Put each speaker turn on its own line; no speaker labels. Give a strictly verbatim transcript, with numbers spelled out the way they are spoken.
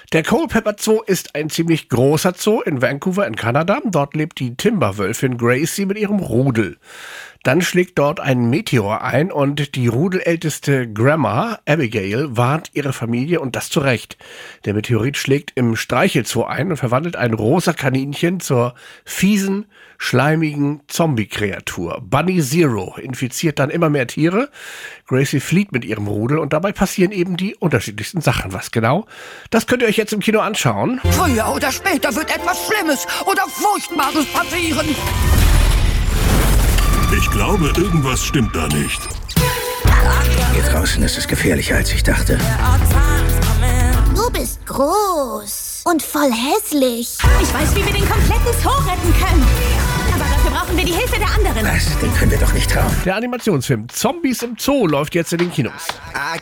Der Culpeper Zoo ist ein ziemlich großer Zoo in Vancouver in Kanada. Dort lebt die Timberwölfin Gracie mit ihrem Rudel. Dann schlägt dort ein Meteor ein und die rudelälteste Grandma, Abigail, warnt ihre Familie und das zu Recht. Der Meteorit schlägt im Streichelzoo ein und verwandelt ein rosa Kaninchen zur fiesen, schleimigen Zombie-Kreatur. Bunny Zero infiziert dann immer mehr Tiere. Gracie flieht mit ihrem Rudel und dabei passieren eben die unterschiedlichsten Sachen. Was genau? Das könnt ihr euch jetzt im Kino anschauen.
Früher oder später wird etwas Schlimmes oder Furchtbares passieren.
Ich glaube, irgendwas stimmt da nicht.
Hier draußen ist es gefährlicher, als ich dachte.
Du bist groß und voll hässlich.
Ich weiß, wie wir den kompletten Zoo retten können. Aber dafür brauchen wir die Hilfe der anderen.
Was? Den können wir doch nicht trauen.
Der Animationsfilm Zombies im Zoo läuft jetzt in den Kinos.